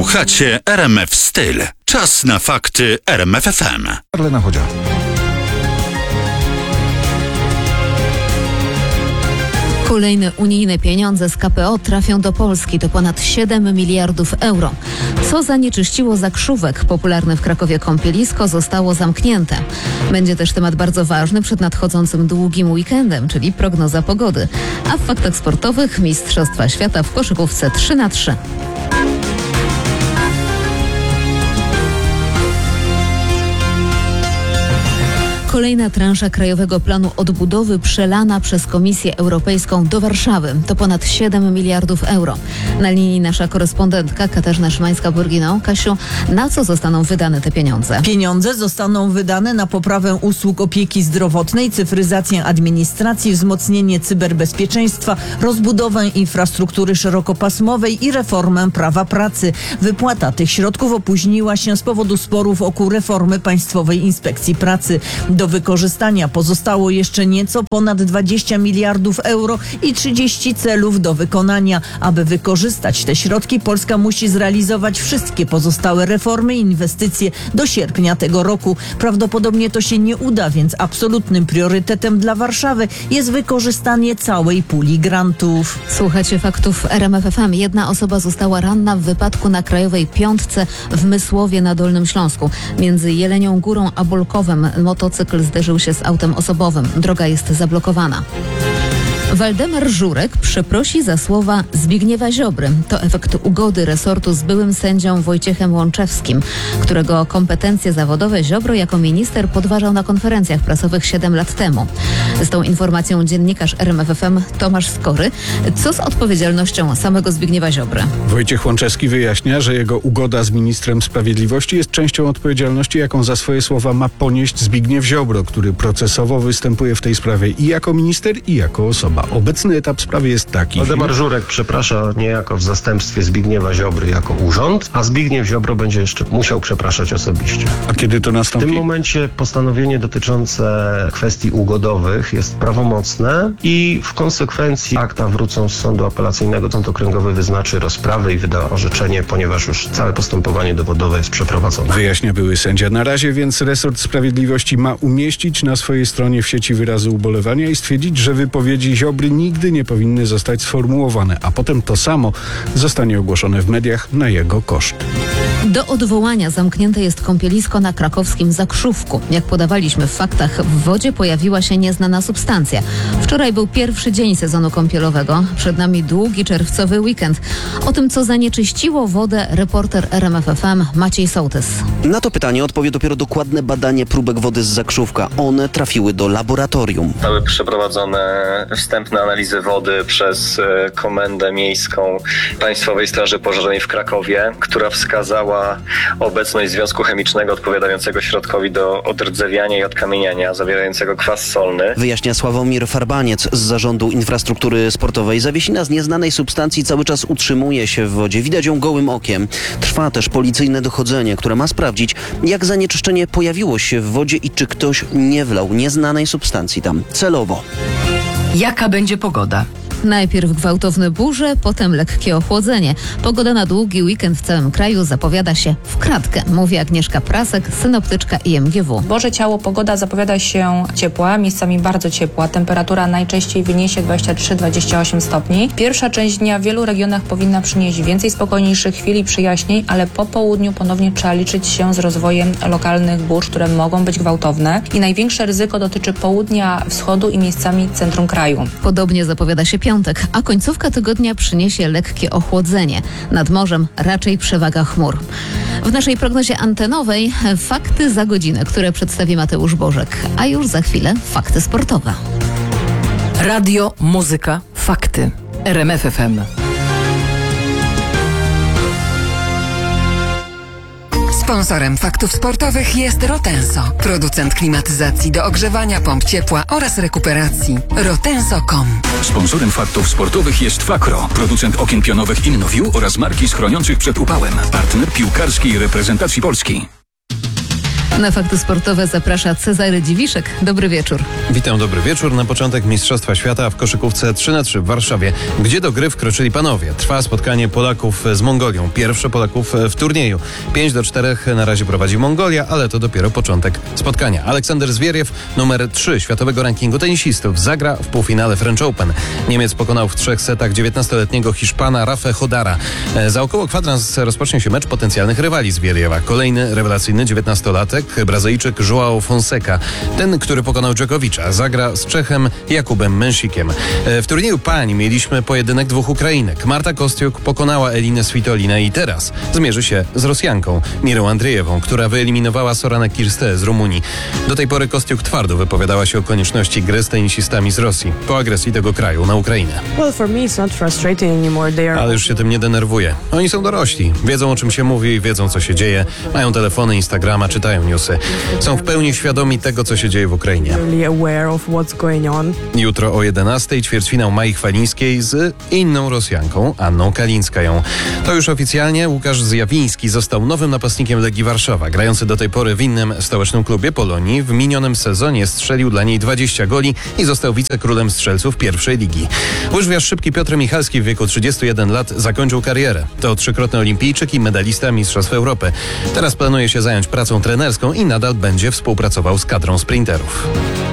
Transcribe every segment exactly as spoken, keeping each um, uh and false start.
Słuchacie R M F Styl. Czas na fakty R M F F M. Arlena Chodzia. Kolejne unijne pieniądze z K P O trafią do Polski. To ponad siedem miliardów euro. Co zanieczyściło Zakrzówek? Popularne w Krakowie kąpielisko zostało zamknięte. Będzie też temat bardzo ważny przed nadchodzącym długim weekendem, czyli prognoza pogody. A w faktach sportowych Mistrzostwa Świata w koszykówce trzy na trzy. Kolejna transza Krajowego Planu Odbudowy przelana przez Komisję Europejską do Warszawy. To ponad siedem miliardów euro. Na linii nasza korespondentka Katarzyna Szymańska-Borginą. Kasiu, na co zostaną wydane te pieniądze? Pieniądze zostaną wydane na poprawę usług opieki zdrowotnej, cyfryzację administracji, wzmocnienie cyberbezpieczeństwa, rozbudowę infrastruktury szerokopasmowej i reformę prawa pracy. Wypłata tych środków opóźniła się z powodu sporów wokół reformy Państwowej Inspekcji Pracy. Do wykorzystania pozostało jeszcze nieco ponad dwadzieścia miliardów euro i trzydzieści celów do wykonania. Aby wykorzystać te środki, Polska musi zrealizować wszystkie pozostałe reformy i inwestycje do sierpnia tego roku. Prawdopodobnie to się nie uda, więc absolutnym priorytetem dla Warszawy jest wykorzystanie całej puli grantów. Słuchacie faktów R M F F M. Jedna osoba została ranna w wypadku na Krajowej Piątce w Mysłowie na Dolnym Śląsku. Między Jelenią Górą a Bolkowem motocykl zderzył się z autem osobowym. Droga jest zablokowana. Waldemar Żurek przeprosi za słowa Zbigniewa Ziobry. To efekt ugody resortu z byłym sędzią Wojciechem Łączewskim, którego kompetencje zawodowe Ziobro jako minister podważał na konferencjach prasowych siedem lat temu. Z tą informacją dziennikarz R M F F M Tomasz Skory. Co z odpowiedzialnością samego Zbigniewa Ziobry? Wojciech Łączewski wyjaśnia, że jego ugoda z ministrem sprawiedliwości jest częścią odpowiedzialności, jaką za swoje słowa ma ponieść Zbigniew Ziobro, który procesowo występuje w tej sprawie i jako minister, i jako osoba. Obecny etap sprawy jest taki. Waldemar Żurek przeprasza niejako w zastępstwie Zbigniewa Ziobry jako urząd, a Zbigniew Ziobro będzie jeszcze musiał przepraszać osobiście. A kiedy to W nastąpi? tym momencie postanowienie dotyczące kwestii ugodowych jest prawomocne i w konsekwencji akta wrócą z sądu apelacyjnego. Sąd okręgowy wyznaczy rozprawę i wyda orzeczenie, ponieważ już całe postępowanie dowodowe jest przeprowadzone. Wyjaśnia były sędzia. Na razie więc resort sprawiedliwości ma umieścić na swojej stronie w sieci wyrazy ubolewania i stwierdzić, że wypowiedzi Ziobry nigdy nie powinny zostać sformułowane, a potem to samo zostanie ogłoszone w mediach na jego koszt. Do odwołania zamknięte jest kąpielisko na krakowskim Zakrzówku. Jak podawaliśmy w faktach, w wodzie pojawiła się nieznana substancja. Wczoraj był pierwszy dzień sezonu kąpielowego. Przed nami długi czerwcowy weekend. O tym, co zanieczyściło wodę, reporter R M F F M Maciej Sołtys. Na to pytanie odpowie dopiero dokładne badanie próbek wody z Zakrzówka. One trafiły do laboratorium. Zostały przeprowadzone wstępne analizy wody przez Komendę Miejską Państwowej Straży Pożarnej w Krakowie, która wskazała obecność związku chemicznego odpowiadającego środkowi do odrdzewiania i odkamieniania, zawierającego kwas solny. Wyjaśnia Sławomir Farbaniec z Zarządu Infrastruktury Sportowej. Zawiesina z nieznanej substancji cały czas utrzymuje się w wodzie. Widać ją gołym okiem. Trwa też policyjne dochodzenie, które ma sprawdzić, jak zanieczyszczenie pojawiło się w wodzie i czy ktoś nie wlał nieznanej substancji tam celowo. Jaka będzie pogoda? Najpierw gwałtowne burze, potem lekkie ochłodzenie. Pogoda na długi weekend w całym kraju zapowiada się w kratkę, mówi Agnieszka Prasek, synoptyczka I M G W. Boże Ciało, pogoda zapowiada się ciepła, miejscami bardzo ciepła. Temperatura najczęściej wyniesie dwadzieścia trzy do dwudziestu ośmiu stopni. Pierwsza część dnia w wielu regionach powinna przynieść więcej spokojniejszych chwil i przyjaźnień, ale po południu ponownie trzeba liczyć się z rozwojem lokalnych burz, które mogą być gwałtowne. I największe ryzyko dotyczy południa, wschodu i miejscami centrum kraju. Podobnie zapowiada się piątek, a końcówka tygodnia przyniesie lekkie ochłodzenie. Nad morzem raczej przewaga chmur. W naszej prognozie antenowej fakty za godzinę, które przedstawi Mateusz Bożek, a już za chwilę fakty sportowe. Radio, muzyka, fakty. R M F F M. Sponsorem faktów sportowych jest Rotenso, producent klimatyzacji do ogrzewania, pomp ciepła oraz rekuperacji. rotenso kropka com. Sponsorem faktów sportowych jest Fakro, producent okien pionowych InnoView oraz marki schroniących przed upałem. Partner piłkarskiej reprezentacji Polski. Na fakty sportowe zaprasza Cezary Dziwiszek. Dobry wieczór. Witam, dobry wieczór. Na początek Mistrzostwa Świata w koszykówce trzy na trzy w Warszawie, gdzie do gry wkroczyli panowie. Trwa spotkanie Polaków z Mongolią. Pierwsze Polaków w turnieju. pięć do czterech na razie prowadzi Mongolia, ale to dopiero początek spotkania. Aleksander Zwieriew, numer trzy światowego rankingu tenisistów, zagra w półfinale French Open. Niemiec pokonał w trzech setach dziewiętnastoletniego Hiszpana Rafę Hodara. Za około kwadrans rozpocznie się mecz potencjalnych rywali Zwieriewa. Kolejny rewelacyjny dziewiętnastolatek, Brazylijczyk João Fonseca. Ten, który pokonał Dżokowicza, zagra z Czechem Jakubem Męsikiem. W turnieju pań mieliśmy pojedynek dwóch Ukrainek. Marta Kostiuk pokonała Elinę Svitolinę i teraz zmierzy się z Rosjanką Mirą Andrzejewą, która wyeliminowała Soranę Kirstę z Rumunii. Do tej pory Kostiuk twardo wypowiadała się o konieczności gry z tenisistami z Rosji po agresji tego kraju na Ukrainę. Ale już się tym nie denerwuje. Oni są dorośli, wiedzą o czym się mówi, wiedzą co się dzieje, mają telefony, Instagrama, czytają newsy. Są w pełni świadomi tego, co się dzieje w Ukrainie. Jutro o jedenastej ćwierćfinał Mai Chwalińskiej z inną Rosjanką, Anną Kalińskają. To już oficjalnie Łukasz Zjawiński został nowym napastnikiem Legii Warszawa. Grający do tej pory w innym stołecznym klubie Polonii, w minionym sezonie strzelił dla niej dwadzieścia goli i został wicekrólem strzelców pierwszej ligi. Łyżwiarz szybki Piotr Michalski w wieku trzydziestu jeden lat zakończył karierę. To trzykrotny olimpijczyk i medalista Mistrzostw Europy. Teraz planuje się zająć pracą trenerską i nadal będzie współpracował z kadrą sprinterów.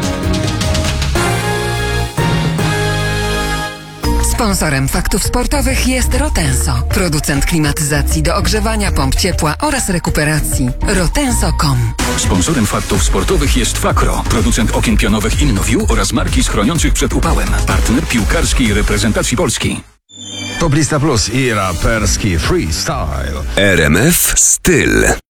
Sponsorem faktów sportowych jest Rotenso, producent klimatyzacji do ogrzewania, pomp ciepła oraz rekuperacji. rotenso kropka com. Sponsorem faktów sportowych jest Fakro, producent okien pionowych InnoView oraz marki chroniących przed upałem. Partner piłkarskiej reprezentacji Polski. Poplista Plus i raperski freestyle. R M F Styl.